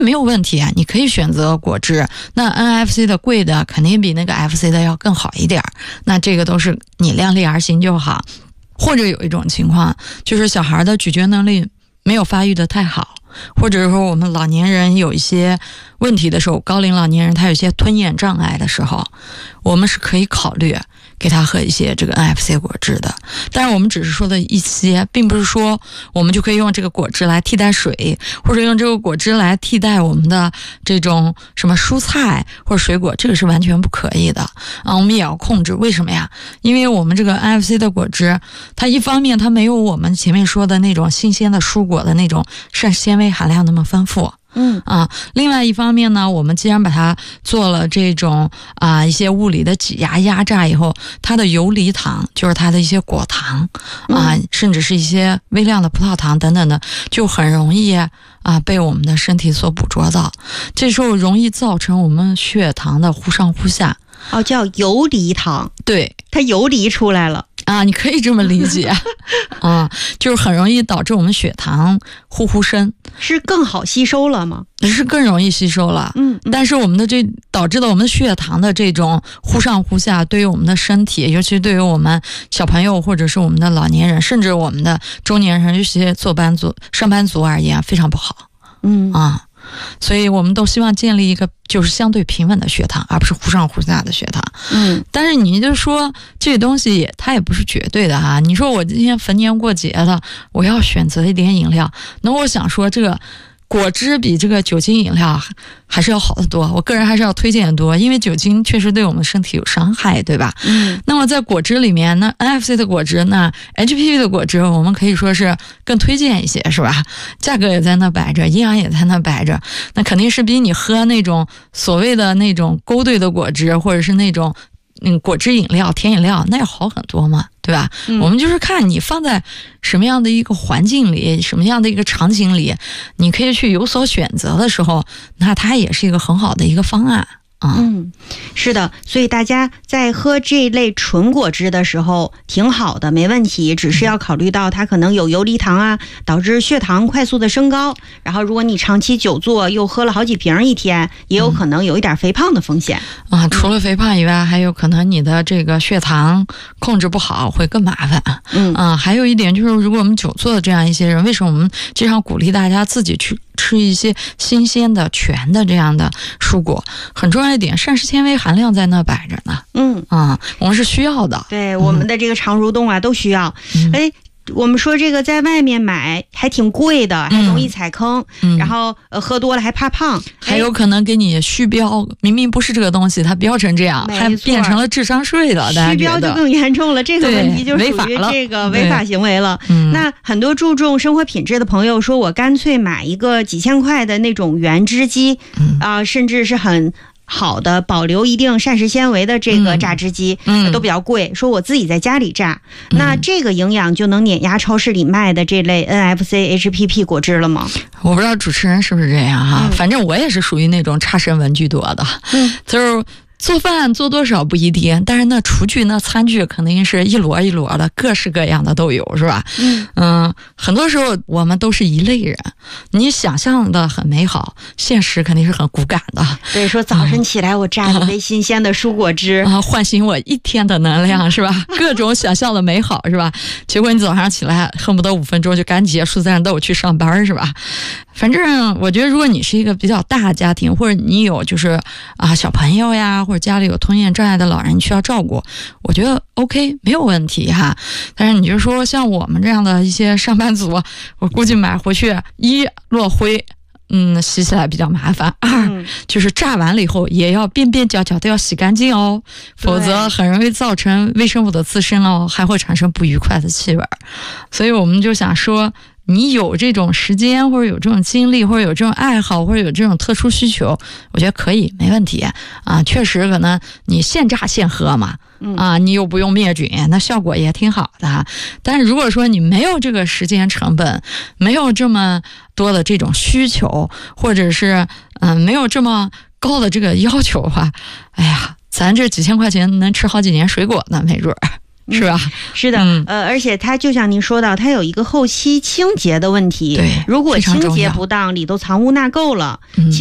没有问题啊，你可以选择果汁。那 NFC 的贵的肯定比那个 FC 的要更好一点，那这个都是你量力而行就好。或者有一种情况，就是小孩的咀嚼能力没有发育的太好，或者说我们老年人有一些问题的时候，高龄老年人他有一些吞咽障碍的时候，我们是可以考虑给他喝一些这个 NFC 果汁的。但是我们只是说的一些，并不是说我们就可以用这个果汁来替代水，或者用这个果汁来替代我们的这种什么蔬菜或者水果，这个是完全不可以的啊。我们也要控制，为什么呀？因为我们这个 NFC 的果汁，它一方面它没有我们前面说的那种新鲜的蔬果的那种膳食纤维含量那么丰富。另外一方面呢，我们既然把它做了这种一些物理的挤压压榨以后，它的游离糖，就是它的一些果糖甚至是一些微量的葡萄糖等等的，就很容易被我们的身体所捕捉到，这时候容易造成我们血糖的忽上忽下。 叫游离糖。 对， 它游离出来了。 你可以这么理解就是很容易导致我们血糖忽升。 是更好吸收了吗？ 是更容易吸收了。但是我们的这导致的我们血糖的这种忽上忽下，对于我们的身体，尤其对于我们小朋友或者是我们的老年人，甚至我们的中年人，尤其坐班族、上班族而言非常不好。所以我们都希望建立一个就是相对平稳的血糖，而不是忽上忽下的血糖。但是你就说这个东西它也不是绝对的哈。你说我今天逢年过节的，我要选择一点饮料，那我想说这个果汁比这个酒精饮料还是要好得多，我个人还是要推荐得多，因为酒精确实对我们身体有伤害，对吧？那么在果汁里面，那 NFC 的果汁，那 HPP 的果汁，我们可以说是更推荐一些，是吧？价格也在那摆着，营养也在那摆着，那肯定是比你喝那种所谓的那种勾兑的果汁，或者是那种果汁饮料、甜饮料，那要好很多嘛，对吧？我们就是看你放在什么样的一个环境里，什么样的一个场景里，你可以去有所选择的时候，那它也是一个很好的一个方案。 是的，所以大家在喝这类纯果汁的时候挺好的，没问题，只是要考虑到它可能有游离糖导致血糖快速的升高，然后如果你长期久坐又喝了好几瓶一天，也有可能有一点肥胖的风险。 除了肥胖以外，还有可能你的这个血糖控制不好会更麻烦。还有一点就是，如果我们久坐的这样一些人，为什么我们经常鼓励大家自己去吃一些新鲜的全的这样的蔬果？很重要一点，膳食纤维含量在那摆着呢。我们是需要的。 对，我们的这个肠蠕动都需要。我们说这个在外面买还挺贵的，还容易踩坑，然后喝多了还怕胖， 还有可能给你虚标，明明不是这个东西，它标成这样，还变成了智商税的。 虚标就更严重了，这个问题就属于这个违法行为了。那很多注重生活品质的朋友说，我干脆买一个几千块的那种原汁机甚至是很好的保留一定膳食纤维的这个榨汁机，都比较贵，说我自己在家里榨，那这个营养就能碾压超市里卖的这类 NFC HPP 果汁了吗？ 我不知道主持人是不是这样哈，反正我也是属于那种差生文具多的，就是做饭做多少不一定，但是那厨具那餐具肯定是一摞一摞的，各式各样的都有，是吧？很多时候我们都是一类人，你想象的很美好，现实肯定是很骨感的。 对，说早晨起来我榨一杯新鲜的蔬果汁唤醒我一天的能量，是吧？各种想象的美好，是吧？结果你早上起来恨不得5分钟就赶紧结束战斗去上班，是吧？反正我觉得，如果你是一个比较大家庭，或者你有就是小朋友呀，或者家里有吞咽障碍的老人，你需要照顾，我觉得 OK 没有问题哈。但是你就说像我们这样的一些上班族，我估计买回去一落灰，洗起来比较麻烦；二就是榨完了以后也要边边角角都要洗干净哦，否则很容易造成微生物的滋生哦，还会产生不愉快的气味。所以我们就想说，你有这种时间，或者有这种精力，或者有这种爱好，或者有这种特殊需求，我觉得可以，没问题确实可能你现榨现喝嘛，你又不用灭菌，那效果也挺好的。但是如果说你没有这个时间成本，没有这么多的这种需求，或者是没有这么高的这个要求的话，哎呀，咱这几千块钱能吃好几年水果呢，没准儿。 是吧？ 是的，而且它就像您说到，它有一个后期清洁的问题。 对， 如果清洁不当，里头藏污纳垢了。